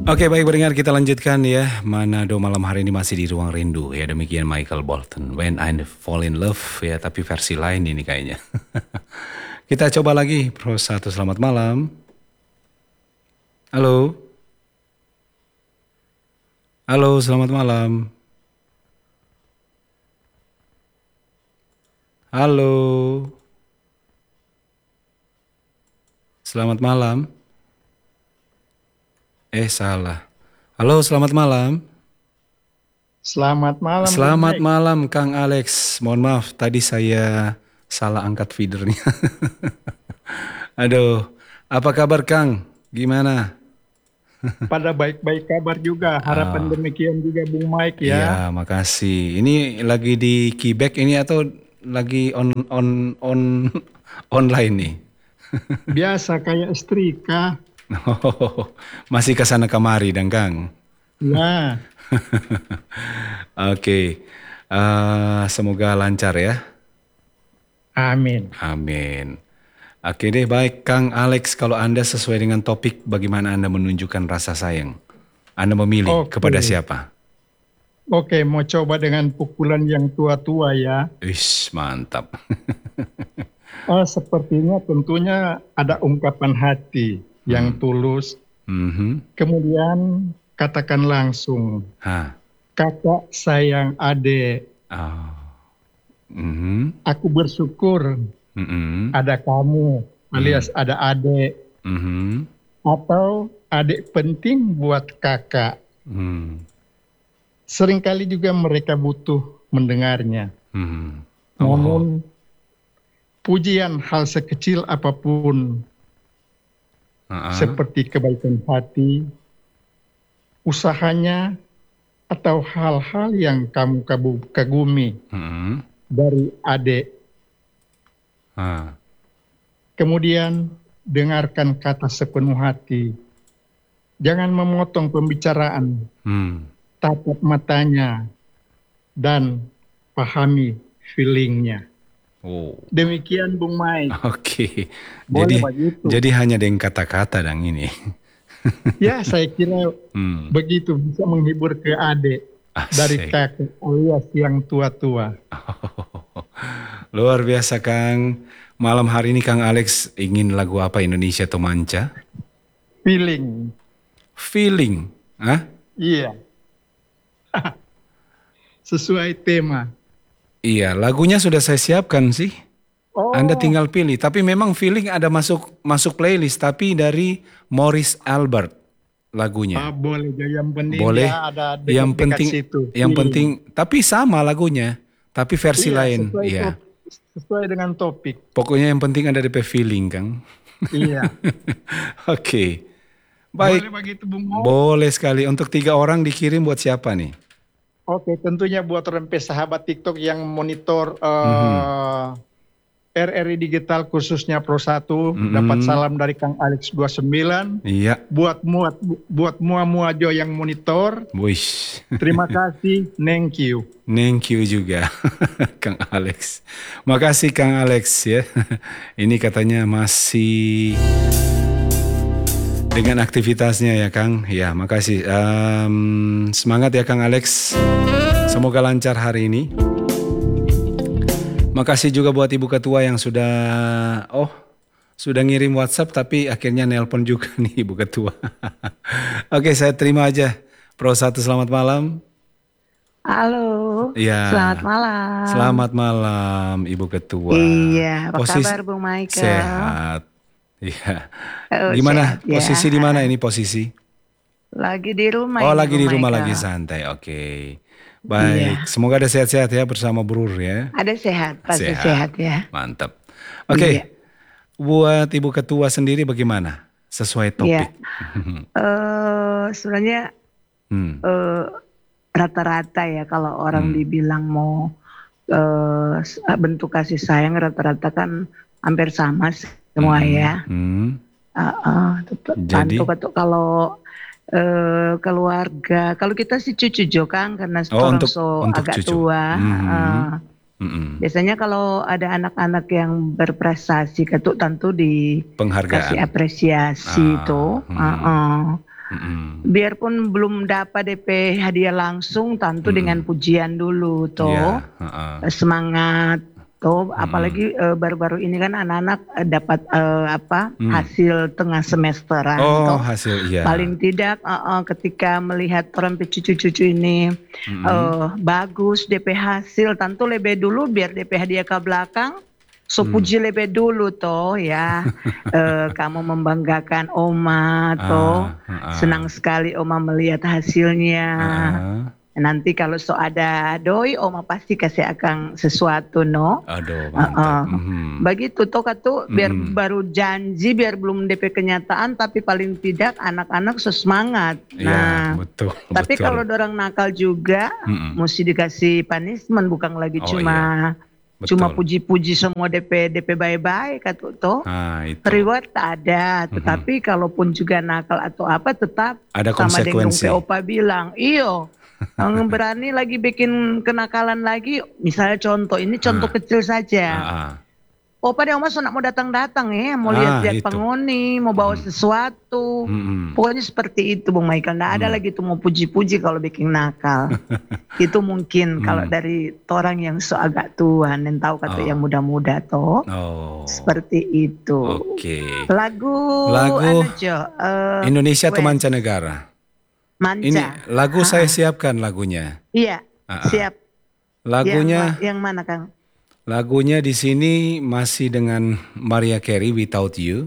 Oke, baik pendengar, kita lanjutkan ya. Manado malam hari ini masih di Ruang Rindu ya. Demikian Michael Bolton, When I Fall in Love ya, tapi versi lain ini kayaknya. Kita coba lagi, Pro 1, selamat malam. Halo. Halo, selamat malam. Halo. Selamat malam. Salah. Halo, selamat malam. Selamat malam. Selamat malam, Kang Alex. Mohon maaf, tadi saya salah angkat feedernya. Aduh, apa kabar Kang? Gimana? Pada baik-baik kabar juga. Harapan demikian juga Bung Mike ya. Iya, makasih. Ini lagi di Quebec ini atau lagi online nih? Biasa kayak setrika. Oh, masih ke sana kemari, dan Kang. Ya. Oke. Semoga lancar ya. Amin. Amin. Oke deh, baik Kang Alex, kalau Anda sesuai dengan topik, bagaimana Anda menunjukkan rasa sayang? Anda memilih kepada siapa? Oke, mau coba dengan pukulan yang tua-tua ya. Ish, mantap. Sepertinya tentunya ada ungkapan hati yang tulus. Kemudian katakan langsung, kakak sayang adik. Aku bersyukur ada kamu alias ada adik. Atau adik penting buat kakak. Seringkali juga mereka butuh mendengarnya. Namun pujian hal sekecil apapun seperti kebaikan hati, usahanya, atau hal-hal yang kamu kagumi dari adik. Kemudian dengarkan kata sepenuh hati. Jangan memotong pembicaraan. Tatap matanya dan pahami feelingnya. Demikian Bung Mike. Oke. Boleh Jadi hanya dengan kata-kata dang ini. Ya, saya kira begitu bisa menghibur ke adik dari kakek alias yang tua-tua. Luar biasa Kang. Malam hari ini Kang Alex ingin lagu apa, Indonesia atau manca? Feeling. Feeling? Iya. Sesuai tema. Iya, lagunya sudah saya siapkan sih. Anda tinggal pilih. Tapi memang feeling ada masuk playlist, tapi dari Maurice Albert lagunya. Boleh, yang penting boleh. Dia ada yang penting, situ. Yang penting, tapi sama lagunya, tapi versi lain. Iya. Sesuai dengan topik. Pokoknya yang penting ada DP feeling, Kang. Iya. Oke. Baik. Boleh begitu, Bung Mo? Boleh sekali. Untuk 3 orang dikirim buat siapa nih? Oke, tentunya buat rempe sahabat TikTok yang monitor RRI Digital khususnya Pro 1, dapat salam dari Kang Alex 29. Iya. Buat mua-mua yang monitor. Wish. Terima kasih, thank you. Thank you juga Kang Alex. Makasih Kang Alex ya. Ini katanya masih dengan aktivitasnya ya Kang. Ya, makasih. Semangat ya Kang Alex. Semoga lancar hari ini. Makasih juga buat Ibu Ketua yang sudah ngirim WhatsApp tapi akhirnya nelpon juga nih Ibu Ketua. Oke, saya terima aja. Pro 1, selamat malam. Halo. Ya. Selamat malam. Selamat malam Ibu Ketua. Iya, apa kabar Bung Michael? Sehat. Iya. Gimana sehat, posisi di mana ini posisi? Lagi di rumah. Lagi di rumah, lagi santai. Oke. Baik, semoga ada sehat-sehat ya bersama Brur ya. Ada sehat, pasti sehat ya. Mantap. Oke. Buat Ibu Ketua sendiri bagaimana? Sesuai topik. Sebenarnya rata-rata ya kalau orang dibilang mau bentuk kasih sayang rata-rata kan hampir sama semua ya. Jadi kalau keluarga, kalau kita sih cucu Jokang karena orang agak cucu. Tua. Biasanya kalau ada anak-anak yang berprestasi, ketuk tentu dikasih apresiasi itu. Biarpun belum dapat DP hadiah langsung, tentu dengan pujian dulu toh, semangat toh. Apalagi baru-baru ini kan anak-anak dapat hasil tengah semesteran toh. Hasil Paling tidak ketika melihat orang cucu-cucu ini bagus DP hasil, tentu lebih dulu biar DP hadiah ke belakang. So puji lebih dulu toh ya. Kamu membanggakan Oma toh. Senang sekali Oma melihat hasilnya. Nanti kalau so ada doi, Oma pasti kasih akang sesuatu no. Aduh, mantap. Begitu toh katu, biar baru janji, biar belum DP kenyataan, tapi paling tidak anak-anak semangat. Nah, betul. Tapi kalau dorang nakal juga, mesti dikasih punishment, bukan lagi cuma puji-puji semua DP bye-bye kata toh. Reward tak ada, tetapi kalaupun juga nakal atau apa tetap ada sama dengan konsekuensi. Opa bilang, iyo berani lagi bikin kenakalan lagi. Misalnya contoh, ini contoh kecil saja. Opa dia Oma nak mau datang-datang ya, mau lihat penghuni, mau bawa sesuatu. Pokoknya seperti itu Bung Michael. Nggak ada lagi tuh mau puji-puji kalau bikin nakal. Itu mungkin kalau dari orang yang so agak tua dan tahu kata yang muda-muda toh. Seperti itu. Lagu Indonesia atau mancanegara? Manca. Ini lagu saya siapkan lagunya. Iya, siap. Lagunya yang mana Kang? Lagunya di sini masih dengan Mariah Carey, Without You.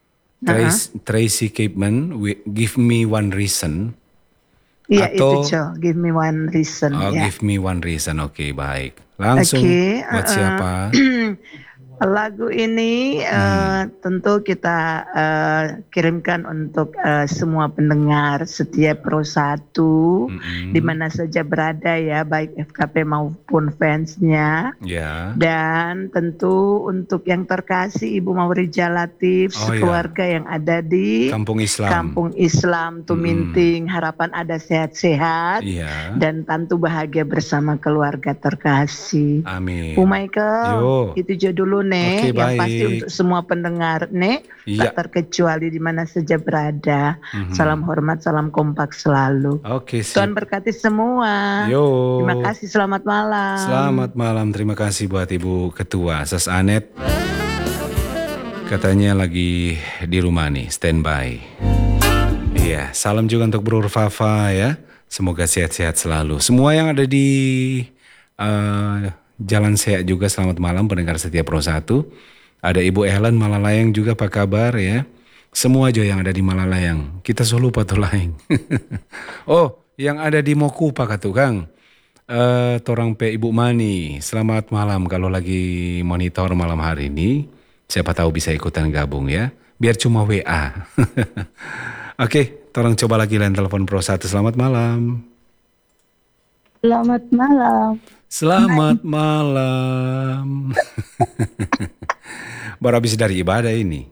Tracy Chapman, Give Me One Reason. Iya itu Give Me One Reason. Give Me One Reason, oke, baik. Langsung buat siapa? Lagu ini tentu kita kirimkan untuk semua pendengar setiap Pro 1 di mana saja berada ya, baik FKP maupun fansnya. Dan tentu untuk yang terkasih Ibu Maurija Latif, sekeluarga yang ada di Kampung Islam Tuminting, harapan ada sehat-sehat dan tentu bahagia bersama keluarga terkasih. Amin. Bu Michael, itu judul yang pasti untuk semua pendengar tak terkecuali di mana saja berada. Salam hormat, salam kompak selalu. Tuhan berkati semua. Terima kasih, selamat malam. Selamat malam, terima kasih buat Ibu Ketua Sas Anet. Katanya lagi di rumah nih, standby. Iya, salam juga untuk Bro Fafa ya. Semoga sehat-sehat selalu. Semua yang ada di Jalan Sehat juga selamat malam pendengar setia Pro 1. Ada Ibu Ellen Malalayang juga, apa kabar ya? Semua aja yang ada di Malalayang. Kita selalu patulaing. Yang ada di Mokupa katu Kang. Torang pe Ibu Mani. Selamat malam kalau lagi monitor malam hari ini. Siapa tahu bisa ikutan gabung ya. Biar cuma WA. Oke, torang coba lagi lain telepon Pro 1. Selamat malam. Selamat malam. Selamat malam. Baru habis dari ibadah ini.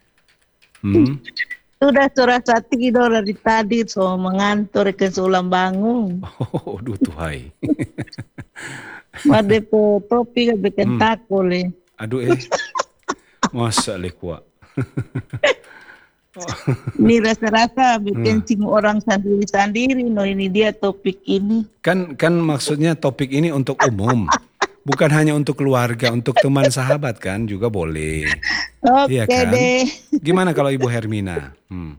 Sudah curhat tidur dari tadi, so mengantor ke sulam bangun. Duh Tuhai. Made po topi ke bikin takole. Aduh masa lekwa. Ini rasa-rasa bikin cing orang sendiri-sendiri. No, ini dia topik ini. Kan maksudnya topik ini untuk umum. Bukan hanya untuk keluarga, untuk teman sahabat kan juga boleh. Oke kan? deh. Gimana kalau Ibu Hermina?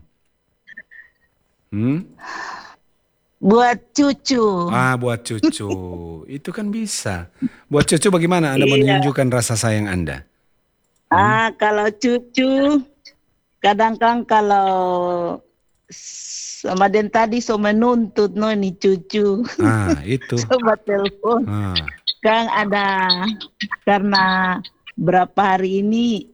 Buat cucu. Buat cucu. Itu kan bisa. Buat cucu bagaimana Anda menunjukkan rasa sayang Anda? Kalau cucu, kadang-kadang kalau sama den tadi so menuntut ini cucu. Itu. Coba telepon. Kang ada karena berapa hari ini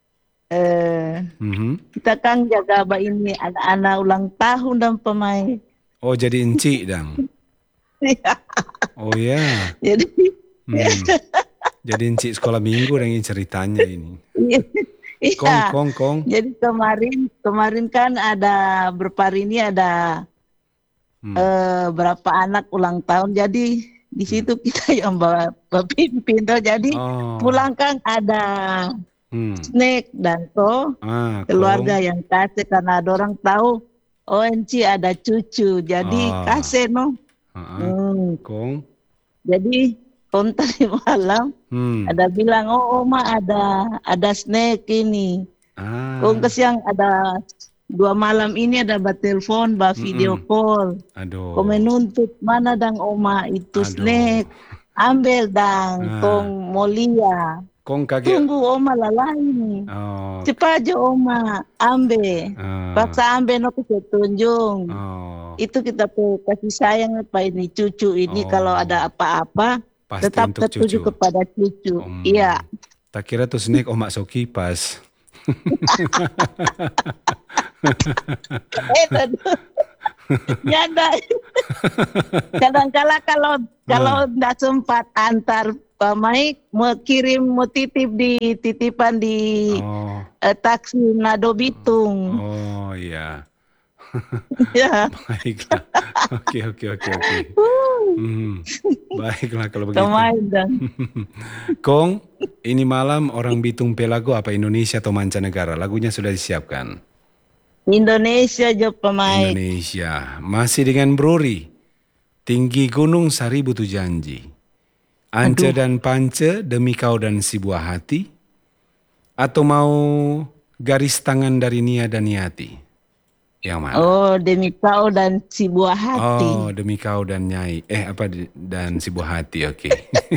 kita kan jaga ini anak-anak ulang tahun dan pemain. Jadi enci dang. Oh ya. Jadi enci sekolah minggu dengan ceritanya ini. Kong. Jadi kemarin kan ada berapa hari ini ada berapa anak ulang tahun, jadi di situ kita yang bawa pimpin tuh, jadi pulang kan ada snack dan keluarga yang kasih karena ada orang tahu ONC ada cucu, jadi kasih no. Kong. Jadi kong tadi malam ada bilang, oh Oma ada snack ini. Kong kesiang ada 2 malam ini ada telepon, video call. Aduh. Kong menuntut mana dang Oma itu snack. Ambil dang, kong Molia. Kong kaget. Tunggu Oma lalai. Cepat aja Oma, ambil. Paksa ambil no tunjung. Itu kita tuh kasih sayang apa ini cucu ini kalau ada apa-apa tetap tertuju kepada cucu. Iya. Tak kira tuh snack Oma Soki pas. Nyanda. Kadang-kala kalau tidak sempat antar Pak Maik mau titip di titipan di taksi Nado Bitung. Oh iya. Ya. Baiklah. Oke. Baiklah kalau begitu. Kong, ini malam orang Bitung Pelago apa Indonesia atau mancanegara? Lagunya sudah disiapkan. Indonesia jo pemain. Indonesia. Masih dengan Brori. Tinggi gunung 1000 janji. Ance dan Pance demi kau dan si buah hati. Atau mau garis tangan dari Nia dan Niati? Yang mana? Oh, demi kau dan si buah hati. Oh, demi kau dan Nyai. Dan si buah hati, oke.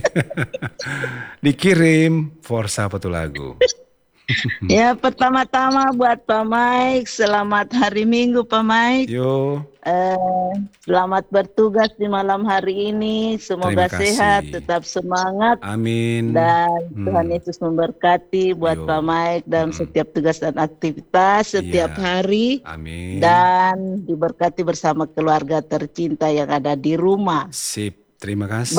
Dikirim Forsa apa tuh lagu? Ya, pertama-tama buat Pak Maik, selamat hari Minggu Pak Maik. Yo. Selamat bertugas di malam hari ini. Semoga sehat, tetap semangat. Amin. Dan Tuhan Yesus memberkati buat Pak Maik dalam setiap tugas dan aktivitas setiap hari. Amin. Dan diberkati bersama keluarga tercinta yang ada di rumah. Sip, terima kasih.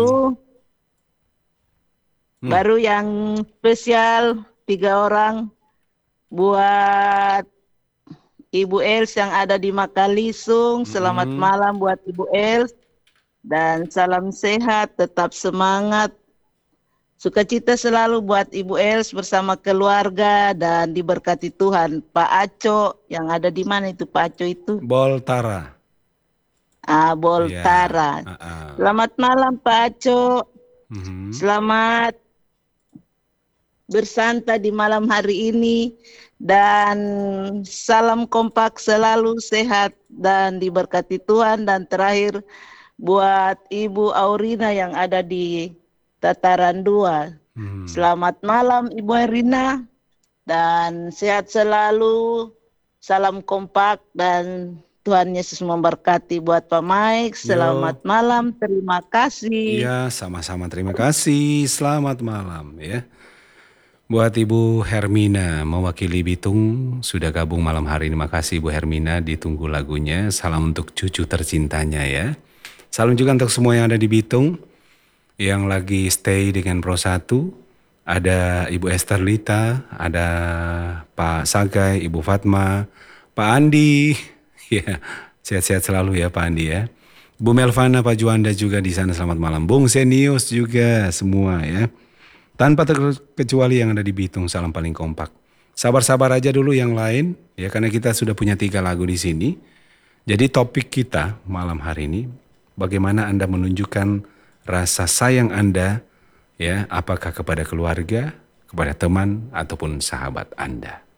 Baru yang spesial 3 orang buat Ibu Els yang ada di Makalisung. Selamat malam buat Ibu Els. Dan salam sehat, tetap semangat. Sukacita selalu buat Ibu Els bersama keluarga dan diberkati Tuhan. Pak Aco yang ada di mana itu Pak Aco itu? Boltara. Boltara. Selamat malam Pak Aco. Selamat bersantai di malam hari ini. Dan salam kompak selalu, sehat dan diberkati Tuhan. Dan terakhir buat Ibu Aurina yang ada di Tataran 2. Selamat malam Ibu Aurina dan sehat selalu. Salam kompak dan Tuhan Yesus memberkati buat Pak Maik. Selamat malam, terima kasih. Iya, sama-sama terima kasih. Selamat malam ya. Buat Ibu Hermina mewakili Bitung sudah gabung malam hari ini. Makasih Ibu Hermina, ditunggu lagunya. Salam untuk cucu tercintanya ya. Salam juga untuk semua yang ada di Bitung yang lagi stay dengan Pro 1. Ada Ibu Esther Lita, ada Pak Sagai, Ibu Fatma, Pak Andi. Ya, sehat-sehat selalu ya Pak Andi ya. Bu Melvana, Pak Juanda juga di sana, selamat malam. Bung Senius juga semua ya. Tanpa terkecuali yang ada di Bitung, salam paling kompak. Sabar-sabar aja dulu yang lain, ya karena kita sudah punya 3 lagu di sini. Jadi topik kita malam hari ini, bagaimana Anda menunjukkan rasa sayang Anda, ya apakah kepada keluarga, kepada teman, ataupun sahabat Anda.